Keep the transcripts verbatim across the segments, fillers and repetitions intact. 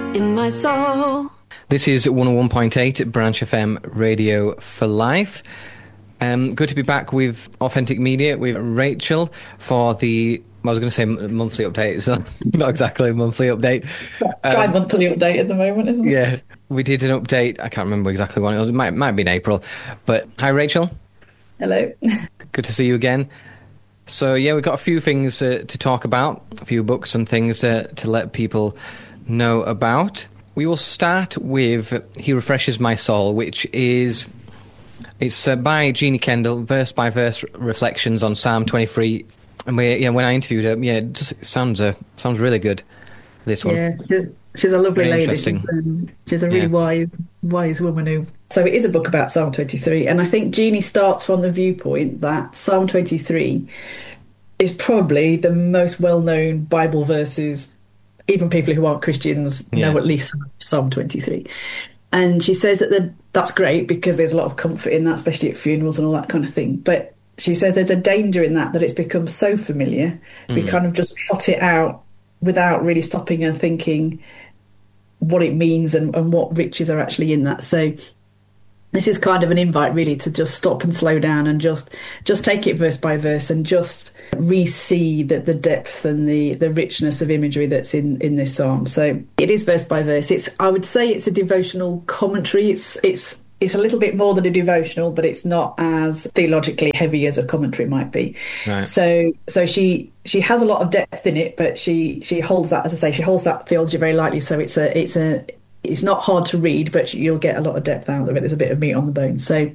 in my soul. This is one oh one point eight Branch F M Radio for Life. Um, good to be back with Authentic Media, with Rachel for the, I was going to say monthly update, so not exactly a monthly update. Dry Um, monthly update at the moment, isn't it? yeah, we did an update. I can't remember exactly when it was. It might, might be in April. But hi, Rachel. Hello. Good to see you again. So, yeah, we've got a few things uh, to talk about, a few books and things uh, to let people know about. We will start with He Refreshes My Soul, which is it's uh, by Jeannie Kendall, verse by verse reflections on Psalm twenty-three. And we, yeah, when I interviewed her, yeah, it just it sounds uh, sounds really good. This one, Yeah, she's, she's a lovely Very lady. interesting. She's, um, she's a really Yeah. wise, wise woman who. So it is a book about Psalm twenty-three, and I think Jeannie starts from the viewpoint that Psalm twenty-three is probably the most well-known Bible verses. Even people who aren't Christians Yeah. know at least Psalm twenty-three. And she says that the, that's great because there's a lot of comfort in that, especially at funerals and all that kind of thing. But she says there's a danger in that, that it's become so familiar, we kind of just trot it out without really stopping and thinking what it means and, and what riches are actually in that. So this is kind of an invite really to just stop and slow down and just just take it verse by verse and just re-see that the depth and the the richness of imagery that's in in this psalm. So it is verse by verse. It's I would say it's a devotional commentary. It's it's it's a little bit more than a devotional, but it's not as theologically heavy as a commentary might be. Right. So so she she has a lot of depth in it, but she she holds that, as I say, she holds that theology very lightly. So it's a it's a it's not hard to read, but you'll get a lot of depth out of it. There's a bit of meat on the bone. So,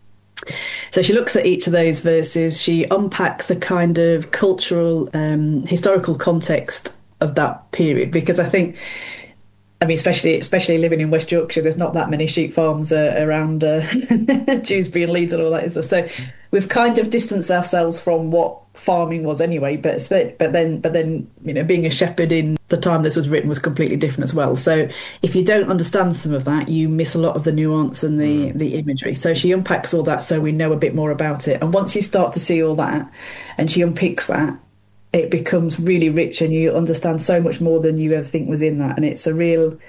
so she looks at each of those verses. She unpacks the kind of cultural, um, historical context of that period, because I think, I mean, especially especially living in West Yorkshire, there's not that many sheep farms uh, around uh, Dewsbury and Leeds and all that, is there? So we've kind of distanced ourselves from what farming was anyway. But but then but then you know, being a shepherd in the time this was written was completely different as well. So if you don't understand some of that, you miss a lot of the nuance and the the imagery. So she unpacks all that so we know a bit more about it. And once you start to see all that, and she unpicks that, it becomes really rich and you understand so much more than you ever think was in that. And it's a real,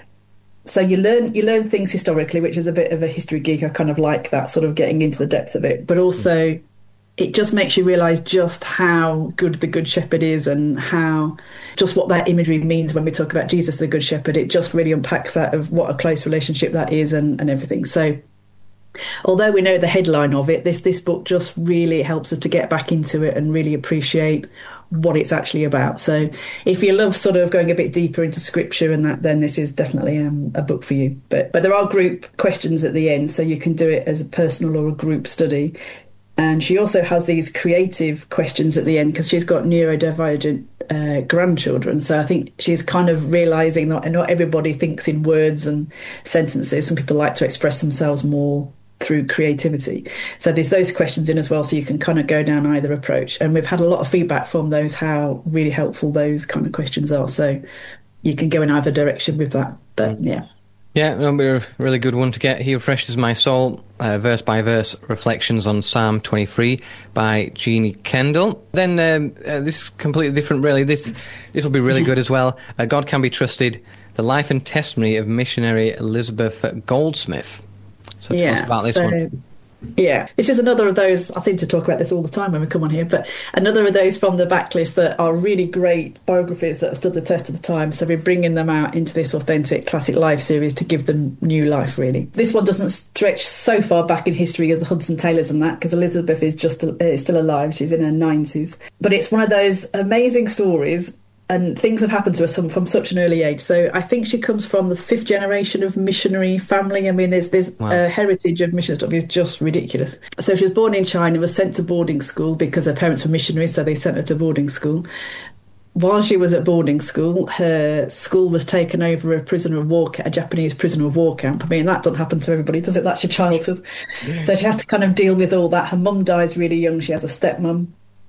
so you learn you learn things historically, which is a bit of a history geek. I kind of like that sort of getting into the depth of it, but also it just makes you realise just how good the Good Shepherd is and how just what that imagery means when we talk about Jesus the Good Shepherd. It just really unpacks that, of what a close relationship that is and, and everything. So although we know the headline of it, this this book just really helps us to get back into it and really appreciate what it's actually about. So if you love sort of going a bit deeper into scripture and that, then this is definitely um, a book for you. But but there are group questions at the end, so you can do it as a personal or a group study. And she also has these creative questions at the end because she's got neurodivergent uh, grandchildren. So I think she's kind of realising that not everybody thinks in words and sentences. Some people like to express themselves more through creativity. So there's those questions in as well, so you can kind of go down either approach. And we've had a lot of feedback from those, how really helpful those kind of questions are. So you can go in either direction with that. But yeah. Yeah, that'll be a really good one to get. He Refreshes My Soul, uh, verse by verse reflections on Psalm twenty-three by Jeannie Kendall. Then um, uh, this is completely different, really. This this will be really good as well. Uh, God Can Be Trusted, the life and testimony of missionary Elizabeth Goldsmith. So tell us about this so, one. Yeah, this is another of those, I seem to talk about this all the time when we come on here, but another of those from the backlist that are really great biographies that have stood the test of the time. So we're bringing them out into this Authentic Classic Life series to give them new life, really. This one doesn't stretch so far back in history as the Hudson Taylors and that, because Elizabeth is just uh, still alive. She's in her nineties. But it's one of those amazing stories, and things have happened to her from such an early age. So I think she comes from the fifth generation of missionary family. I mean, there's this Wow. uh, heritage of mission stuff is just ridiculous. So she was born in China, was sent to boarding school because her parents were missionaries, so they sent her to boarding school. While she was at boarding school, her school was taken over a prisoner of war, a Japanese prisoner of war camp. I mean, that doesn't happen to everybody, does it? That's your childhood. Yeah. So she has to kind of deal with all that. Her mum dies really young. She has a stepmum.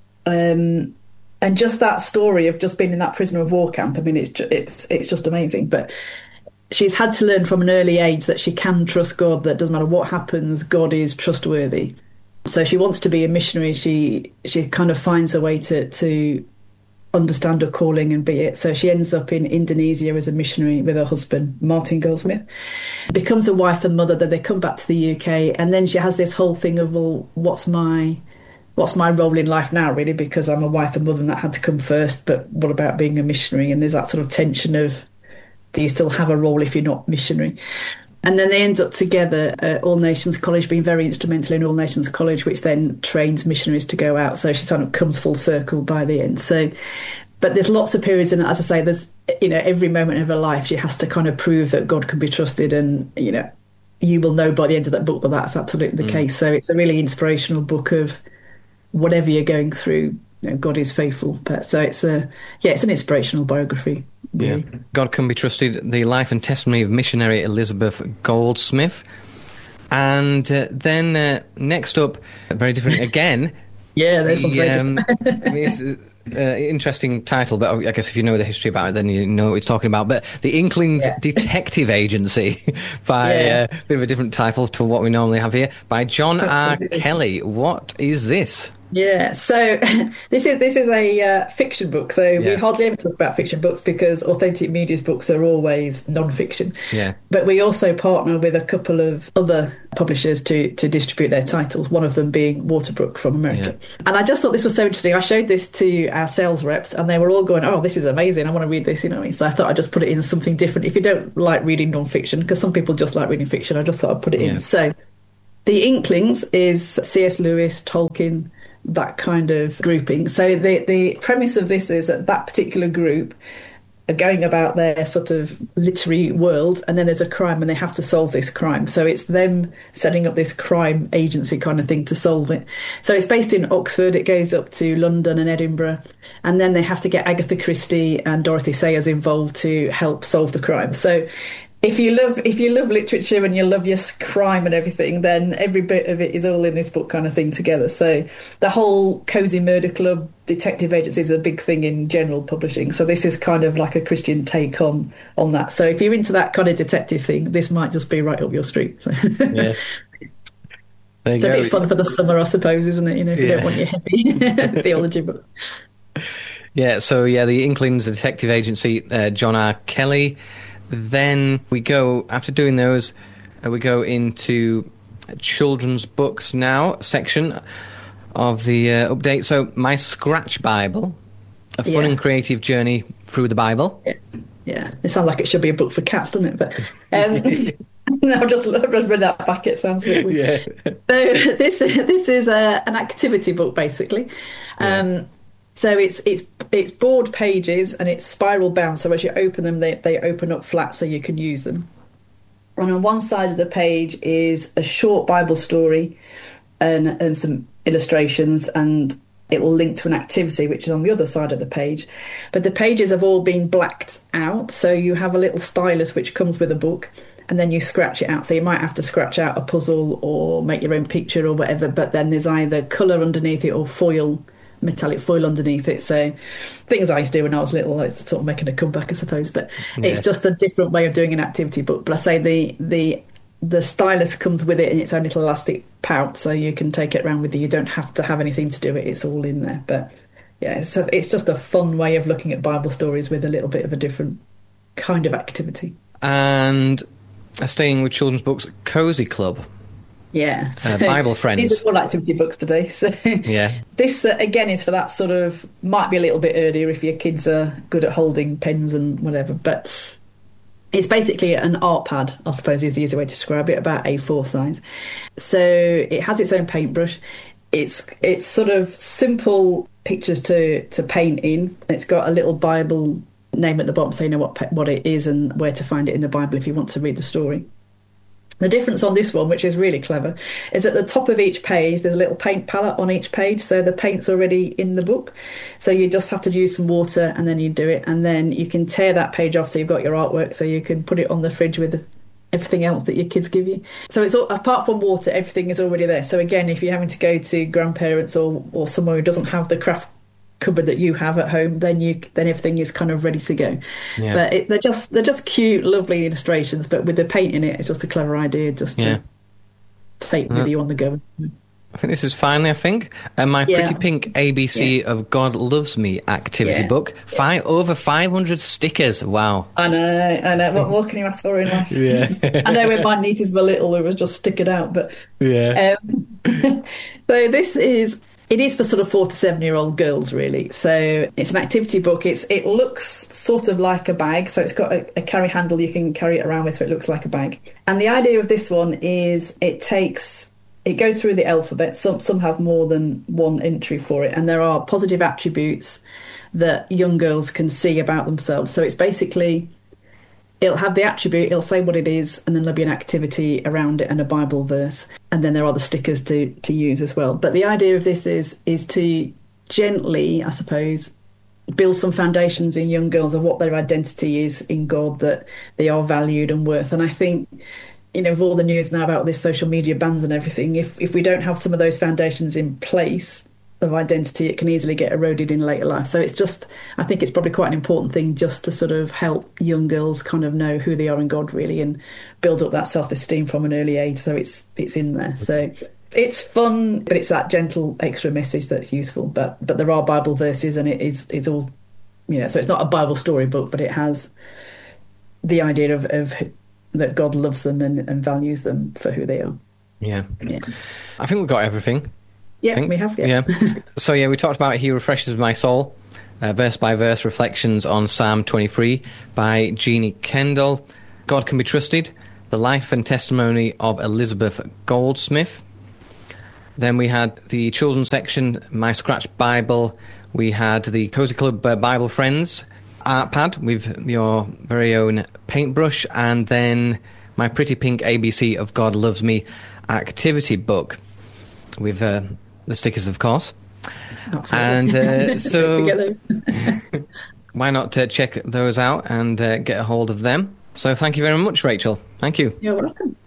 Um, And just that story of just being in that prisoner of war camp, I mean, it's ju- it's it's just amazing. But she's had to learn from an early age that she can trust God, that doesn't matter what happens, God is trustworthy. So she wants to be a missionary. She she kind of finds a way to, to understand her calling and be it. So she ends up in Indonesia as a missionary with her husband, Martin Goldsmith, becomes a wife and mother. Then they come back to the U K, and then she has this whole thing of, well, what's my what's my role in life now, really, because I'm a wife and mother and that had to come first, but what about being a missionary? And there's that sort of tension of, do you still have a role if you're not missionary? And then they end up together at All Nations College, being very instrumental in All Nations College, which then trains missionaries to go out. So she sort of comes full circle by the end. So, but there's lots of periods, and as I say, there's, you know, every moment of her life, she has to kind of prove that God can be trusted. And, you know, you will know by the end of that book that that's absolutely the mm. case. So it's a really inspirational book of whatever you're going through, you know, God is faithful. But so it's a, yeah, it's an inspirational biography. Really. Yeah, God Can Be Trusted, the life and testimony of missionary Elizabeth Goldsmith. And uh, then uh, next up, very different again. yeah, there's one the, um, it's, uh, interesting title, but I guess if you know the history about it, then you know what it's talking about. But The Inklings yeah. Detective Agency, by yeah. uh, a bit of a different title to what we normally have here, by John Absolutely. R. Kelly. What is this? Yeah, so this is this is a uh, fiction book. So yeah. we hardly ever talk about fiction books because Authentic Media's books are always non-fiction. Yeah. But we also partner with a couple of other publishers to to distribute their titles. One of them being Waterbrook from America. Yeah. And I just thought this was so interesting. I showed this to our sales reps, and they were all going, "Oh, this is amazing! I want to read this." You know what I mean? So I thought I'd just put it in something different. If you don't like reading non-fiction, because some people just like reading fiction, I just thought I'd put it yeah. in. So, The Inklings is C S Lewis, Tolkien, that kind of grouping. So the the premise of this is that that particular group are going about their sort of literary world, and then there's a crime and they have to solve this crime. So it's them setting up this crime agency kind of thing to solve it. So it's based in Oxford. It goes up to London and Edinburgh, and then they have to get Agatha Christie and Dorothy Sayers involved to help solve the crime. So If you love if you love literature and you love your crime and everything, then every bit of it is all in this book kind of thing together. So the whole Cozy Murder Club detective agency is a big thing in general publishing. So this is kind of like a Christian take on on that. So if you're into that kind of detective thing, this might just be right up your street. So. Yeah. There you it's go. A bit fun for the summer, I suppose, isn't it? You know, if you yeah. don't want your heavy theology book. Yeah. So yeah, The Inklings Detective Agency, uh, John R. Kelly. Then we go, after doing those, uh, we go into children's books now section of the uh, update. So My Scratch Bible, a fun yeah. and creative journey through the Bible. Yeah. yeah, it sounds like it should be a book for cats, doesn't it? But um, I've just, I've just read that back. It sounds a bit weird. Yeah. So this this is a, an activity book, basically. Um, yeah. So it's it's it's board pages and it's spiral bound. So as you open them, they, they open up flat so you can use them. And on one side of the page is a short Bible story and, and some illustrations, and it will link to an activity which is on the other side of the page. But the pages have all been blacked out, so you have a little stylus which comes with a book, and then you scratch it out. So you might have to scratch out a puzzle or make your own picture or whatever, but then there's either colour underneath it or foil, metallic foil underneath it. So things I used to do when I was little, like sort of making a comeback, I suppose. But yeah. it's just a different way of doing an activity book. But I say the the the stylus comes with it in its own little elastic pouch, so you can take it around with you. You don't have to have anything to do it. It's all in there. But yeah, so it's just a fun way of looking at Bible stories with a little bit of a different kind of activity. And uh, staying with children's books, Cozy Club. Yeah, uh, Bible Friends. These are all activity books today. So yeah, this uh, again is for that sort of, might be a little bit earlier if your kids are good at holding pens and whatever. But it's basically an art pad, I suppose is the easy way to describe it, about A four size. So it has its own paintbrush. It's it's sort of simple pictures to to paint in. It's got a little Bible name at the bottom so you know what what it is and where to find it in the Bible if you want to read the story. The difference on this one, which is really clever, is at the top of each page there's a little paint palette on each page, so the paint's already in the book, so you just have to use some water and then you do it, and then you can tear that page off so you've got your artwork, so you can put it on the fridge with everything else that your kids give you. So it's all, apart from water, everything is already there. So again, if you're having to go to grandparents or, or somewhere who doesn't have the craft cupboard that you have at home, then you then everything is kind of ready to go. Yeah. But it, they're just they're just cute, lovely illustrations. But with the paint in it, it's just a clever idea just to yeah. take with uh, you on the go. I think this is finally, I think, uh, my Yeah. Pretty Pink A B C Yeah. of God Loves Me activity Yeah. book. Five, over five hundred stickers. Wow. I know, I know. What more can you ask for in life? Yeah. I know when my nieces were little, it was just stickered out. But Yeah. um, so this is it is for sort of four to seven year old girls, really. So it's an activity book. It's it looks sort of like a bag. So it's got a, a carry handle you can carry it around with, so it looks like a bag. And the idea of this one is it takes. It goes through the alphabet. Some some have more than one entry for it, and there are positive attributes that young girls can see about themselves. So it's basically, it'll have the attribute, it'll say what it is, and then there'll be an activity around it and a Bible verse, and then there are the stickers to to use as well. But the idea of this is is to gently, I suppose, build some foundations in young girls of what their identity is in God, that they are valued and worth. And I think, you know, with all the news now about this social media bans and everything, if if we don't have some of those foundations in place of identity, it can easily get eroded in later life. So it's just, I think it's probably quite an important thing just to sort of help young girls kind of know who they are in God, really, and build up that self-esteem from an early age. So it's it's in there. So it's fun, but it's that gentle extra message that's useful. But but there are Bible verses, and it is it's all, you know, so it's not a Bible story book, but it has the idea of, of that God loves them and, and values them for who they are. Yeah. Yeah, I think we've got everything. yeah, think. we have. Yeah. Yeah. So, yeah, we talked about He Refreshes My Soul, uh, verse by verse reflections on Psalm twenty-three by Jeannie Kendall. God Can Be Trusted, the life and testimony of Elizabeth Goldsmith. Then we had the children's section, My Scratch Bible. We had the Cozy Club uh, Bible Friends art pad with your very own paintbrush, and then my Pretty Pink A B C of God Loves Me activity book with uh, the stickers, of course. Absolutely. And uh, so Don't forget those. why not uh, check those out and uh, get a hold of them. So thank you very much, Rachel. Thank you. You're welcome.